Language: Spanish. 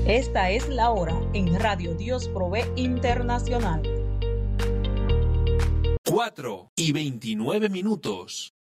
Esta es la hora en Radio Dios Provee Internacional. 4:29.